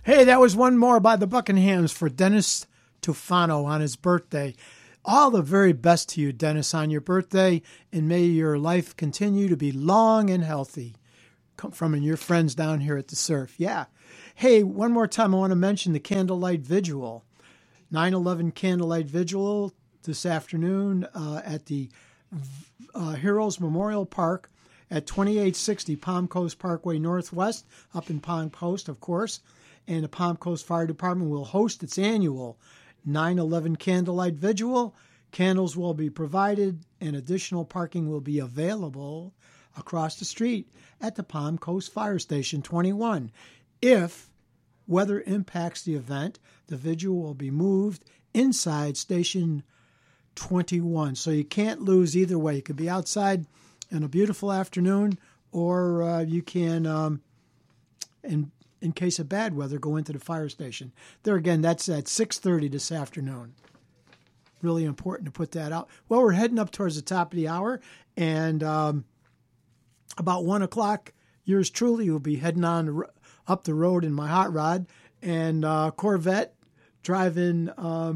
Hey, that was one more by the Buckinghams for Dennis Tufano on his birthday. All the very best to you, Dennis, on your birthday, and may your life continue to be long and healthy. Come from your friends down here at the Surf. Yeah. Hey, one more time, I want to mention the Candlelight Vigil. 9/11 Candlelight Vigil this afternoon at the Heroes Memorial Park at 2860 Palm Coast Parkway Northwest, up in Palm Coast, of course. And the Palm Coast Fire Department will host its annual 9/11 Candlelight Vigil. Candles will be provided and additional parking will be available across the street at the Palm Coast Fire Station 21. If weather impacts the event, the vigil will be moved inside Station 21. So you can't lose either way. You could be outside on a beautiful afternoon, or you can, in case of bad weather, go into the fire station. There again, that's at 6:30 this afternoon. Really important to put that out. Well, we're heading up towards the top of the hour, and about 1 o'clock, yours truly will be heading on up the road in my hot rod, and Corvette driving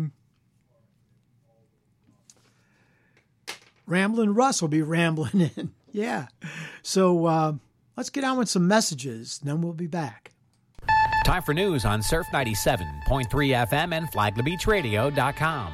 Ramblin' Russ will be rambling in. Yeah. So let's get on with some messages, then we'll be back. Time for news on Surf 97.3 FM and FlaglerBeachRadio.com.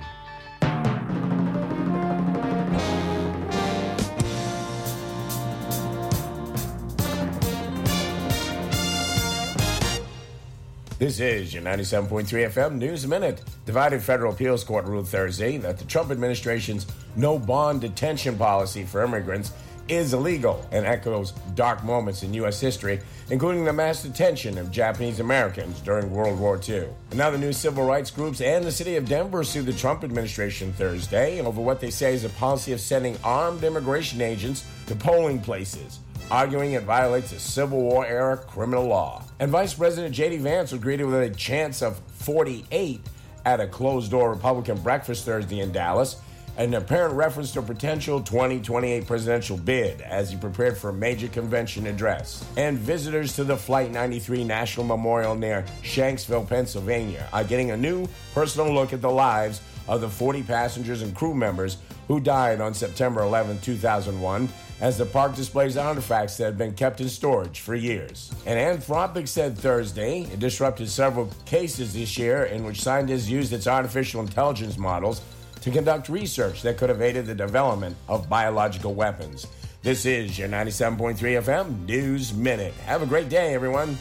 This is your 97.3 FM News Minute. Divided Federal Appeals Court ruled Thursday that the Trump administration's no-bond detention policy for immigrants is illegal and echoes dark moments in U.S. history, including the mass detention of Japanese Americans during World War II. And now the new civil rights groups and the city of Denver sued the Trump administration Thursday over what they say is a policy of sending armed immigration agents to polling places, arguing it violates a Civil War-era criminal law. And Vice President J.D. Vance was greeted with a chance of 48 at a closed-door Republican breakfast Thursday in Dallas, an apparent reference to a potential 2028 presidential bid as he prepared for a major convention address. And visitors to the Flight 93 National Memorial near Shanksville, Pennsylvania, are getting a new personal look at the lives of the 40 passengers and crew members who died on September 11, 2001, as the park displays artifacts that had been kept in storage for years. And Anthropic said Thursday it disrupted several cases this year in which scientists used its artificial intelligence models to conduct research that could have aided the development of biological weapons. This is your 97.3 FM News Minute. Have a great day, everyone.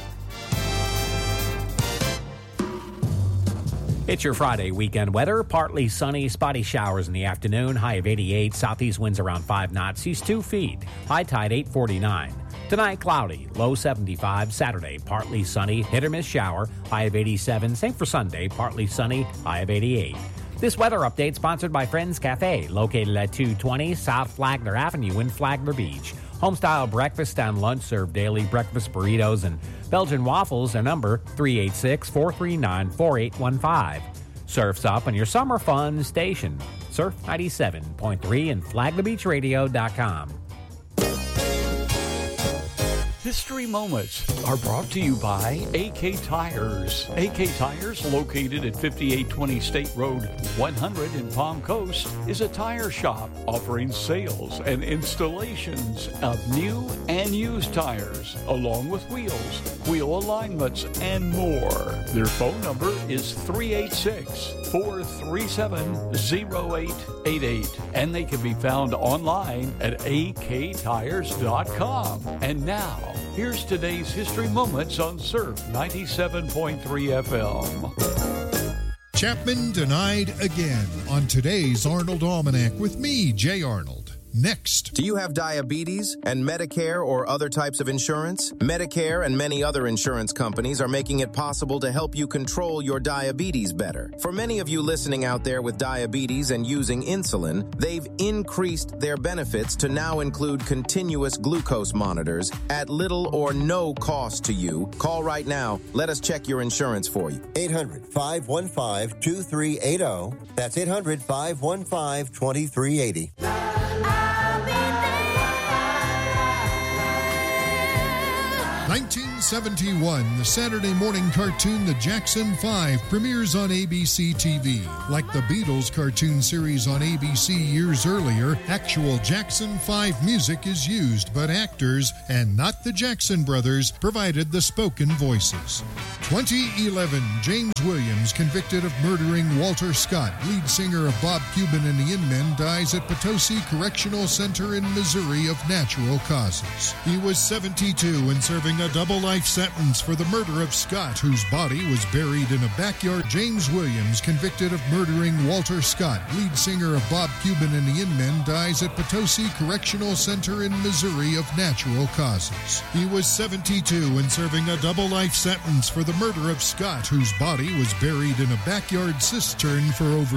It's your Friday weekend weather. Partly sunny, spotty showers in the afternoon. High of 88. Southeast winds around 5 knots. Seas 2 feet. High tide 8:49. Tonight, cloudy. Low 75. Saturday, partly sunny. Hit or miss shower. High of 87. Same for Sunday. Partly sunny. High of 88. This weather update sponsored by Friends Cafe, located at 220 South Flagler Avenue in Flagler Beach. Homestyle breakfast and lunch serve daily breakfast burritos and Belgian waffles. Their number 386-439-4815. Surf's up on your summer fun station. Surf 97.3 and FlaglerBeachRadio.com. History Moments are brought to you by AK Tires. AK Tires, located at 5820 State Road 100 in Palm Coast, is a tire shop offering sales and installations of new and used tires, along with wheels, wheel alignments, and more. Their phone number is 386-437-0888, and they can be found online at aktires.com. And now, here's today's History Moments on Surf 97.3 FM. Chapman denied again on today's Arnold Almanac with me, Jay Arnold. Next. Do you have diabetes and Medicare or other types of insurance? Medicare and many other insurance companies are making it possible to help you control your diabetes better. For many of you listening out there with diabetes and using insulin, they've increased their benefits to now include continuous glucose monitors at little or no cost to you. Call right now. Let us check your insurance for you. 800-515-2380. That's 800-515-2380. 19 1971, the Saturday morning cartoon The Jackson 5 premieres on ABC TV. Like the Beatles cartoon series on ABC years earlier, actual Jackson 5 music is used, but actors, and not the Jackson brothers, provided the spoken voices. 2011, James Williams, convicted of murdering Walter Scott, lead singer of Bob Cuban and the In-Men, dies at Potosi Correctional Center in Missouri of natural causes. He was 72 and serving a double life sentence for the murder of Scott, whose body was buried in a backyard. James Williams, convicted of murdering Walter Scott, lead singer of Bob Cuban and the In-Men, dies at Potosi Correctional Center in Missouri of natural causes. He was 72 and serving a double life sentence for the murder of Scott, whose body was buried in a backyard cistern for over